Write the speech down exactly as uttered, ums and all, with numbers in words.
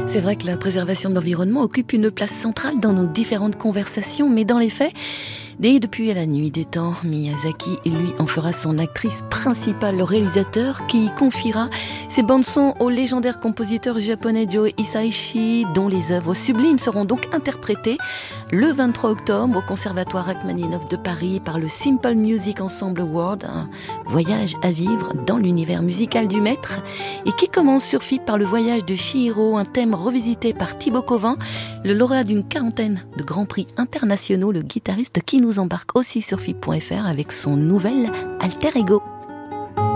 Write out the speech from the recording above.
C'est vrai que la préservation de l'environnement occupe une place centrale dans nos différentes conversations, mais dans les faits, dès depuis la nuit des temps, Miyazaki, lui, en fera son actrice principale, le réalisateur qui confiera ses bandes-sons au légendaire compositeur japonais Joe Hisaishi, dont les œuvres sublimes seront donc interprétées le vingt-trois octobre au Conservatoire Rachmaninoff de Paris par le Simple Music Ensemble World, un voyage à vivre dans l'univers musical du maître, et qui commence sur F I P par le voyage de Chihiro, un thème revisité par Thibaut Covin, le lauréat d'une quarantaine de grands prix internationaux, le guitariste qui nous embarque aussi sur F I P point F R avec son nouvel alter ego.